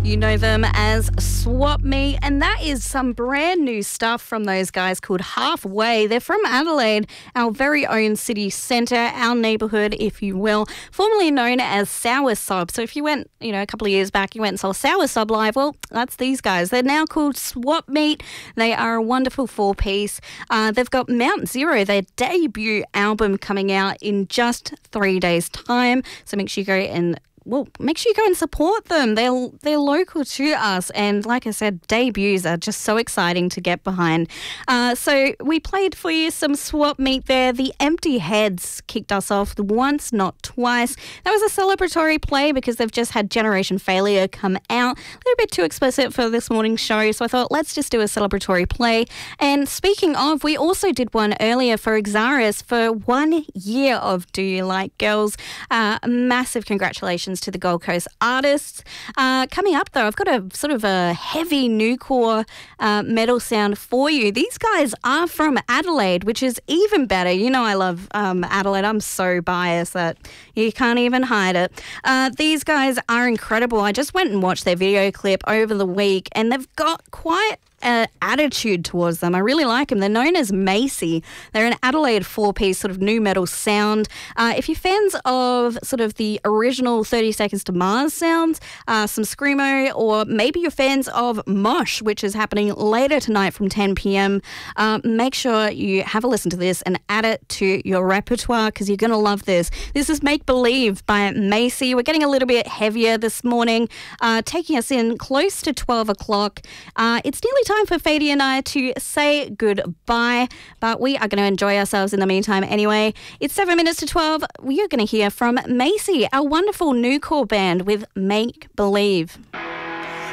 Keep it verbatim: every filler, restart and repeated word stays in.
You know them as Swap Me, and that is some brand new stuff from those guys called Halfway. They're from Adelaide, our very own city centre, our neighbourhood, if you will, formerly known as Soursop. So if you went, you know, a couple of years back, you went and saw Soursop live, well, that's these guys. They're now called Swap Meet. They are a wonderful four-piece. Uh, they've got Mount Zero, their debut album, coming out in just three days' time. So make sure you go and well, make sure you go and support them. They're, they're local to us. And like I said, debuts are just so exciting to get behind. Uh, so we played for you some Swap Meet there. The Empty Heads kicked us off once, not twice. That was a celebratory play because they've just had Generation Failure come out. A little bit too explicit for this morning's show. So I thought, let's just do a celebratory play. And speaking of, we also did one earlier for Xaris for one year of Do You Like Girls. Uh, massive congratulations to the Gold Coast artists. Uh, coming up, though, I've got a sort of a heavy nucore uh, metal sound for you. These guys are from Adelaide, which is even better. You know I love um, Adelaide. I'm so biased that you can't even hide it. Uh, these guys are incredible. I just went and watched their video clip over the week, and they've got quite Uh, attitude towards them. I really like them. They're known as Macy. They're an Adelaide four-piece sort of new metal sound. Uh, if you're fans of sort of the original thirty Seconds to Mars sounds, uh, some Screamo, or maybe you're fans of Mosh, which is happening later tonight from ten p.m, uh, make sure you have a listen to this and add it to your repertoire because you're going to love this. This is Make Believe by Macy. We're getting a little bit heavier this morning, uh, taking us in close to twelve o'clock. Uh, it's nearly time for Fady and I to say goodbye, but we are going to enjoy ourselves in the meantime anyway. It's seven minutes to twelve. We are going to hear from Macy, our wonderful new core band with Make Believe.